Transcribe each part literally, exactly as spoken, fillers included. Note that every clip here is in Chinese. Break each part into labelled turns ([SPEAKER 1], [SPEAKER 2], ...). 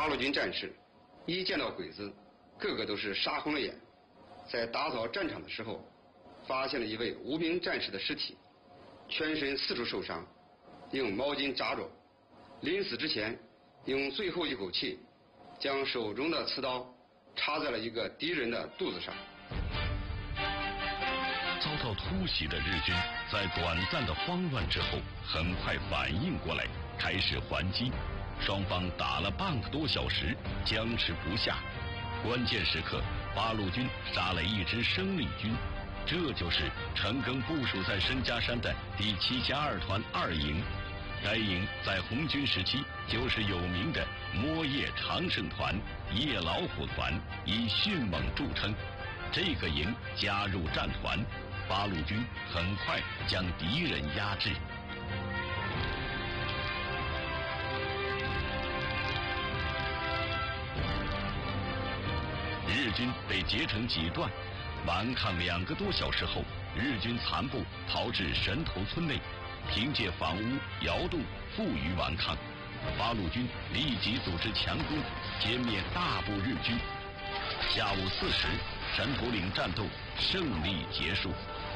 [SPEAKER 1] 路军战士一见到鬼子，个个都是杀红了眼。在打扫战场的时候，发现了一位无名战士的尸体，全身四处受伤，用毛巾扎着，临死之前用最后一口气将手中的刺刀插在了一个敌人的肚子上。
[SPEAKER 2] 遭到突袭的日军在短暂的慌乱之后很快反应过来，开始还击，双方打了半个多小时，僵持不下。关键时刻，八路军杀了一支生力军，这就是陈赓部署在申家山的第七加二团二营。该营在红军时期就是有名的摸夜长胜团、夜老虎团，以迅猛著称。这个营加入战团，八路军很快将敌人压制。日军被截成几段，顽抗两个多小时后，日军残部逃至神头村内，凭借房屋、窑洞负隅顽抗。八路军立即组织强攻，歼灭大部日军。下午四时，神头岭战斗胜利结束。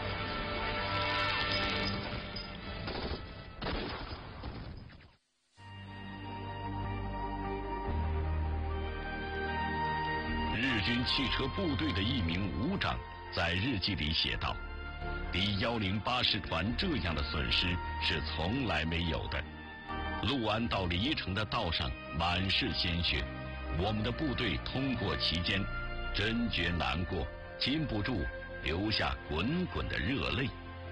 [SPEAKER 2] 日军汽车部队的一名武长在日记里写道：敌一零八师团这样的损失是从来没有的。陆安到黎城的道上满是鲜血，我们的部队通过其间，真觉难过，禁不住流下滚滚的热泪。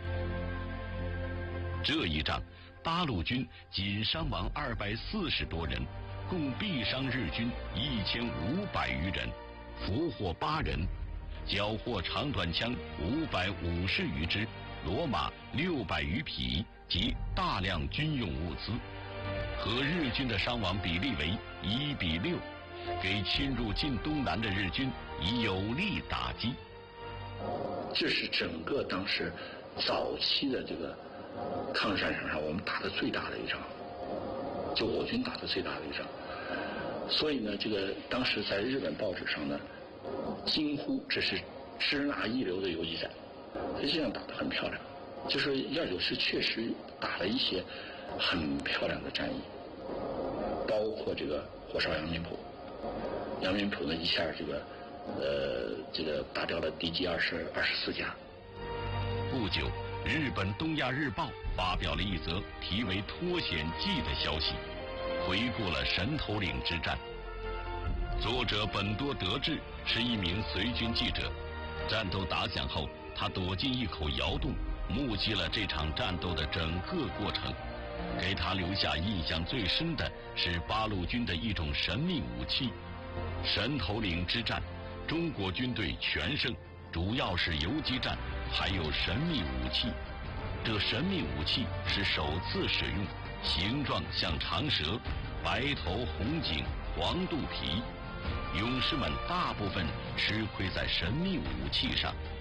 [SPEAKER 2] 这一仗，八路军仅伤亡二百四十多人，共毙伤日军一千五百余人，俘获八人，缴获长短枪五百五十余支，骡马六百余匹及大量军用物资，和日军的伤亡比例为一比六，给侵入晋东南的日军以有力打击。
[SPEAKER 3] 这是整个当时早期的这个抗日战场上我们打的最大的一场，就我军打的最大的一场。所以呢，这个当时在日本报纸上呢，惊呼这是支那一流的游击战。实际上打得很漂亮，就是一二九师确实打了一些很漂亮的战役，包括这个火烧阳明浦。阳明浦呢一下这个呃这个打掉了敌机二十二十四架。
[SPEAKER 2] 不久，日本东亚日报发表了一则题为《脱险记》的消息，回顾了神头岭之战。作者本多德志是一名随军记者，战斗打响后，他躲进一口窑洞，目击了这场战斗的整个过程。给他留下印象最深的是八路军的一种神秘武器。神头岭之战，中国军队全胜，主要是游击战，还有神秘武器。这神秘武器是首次使用，形状像长蛇，白头红颈黄肚皮。勇士们大部分吃亏在神秘武器上，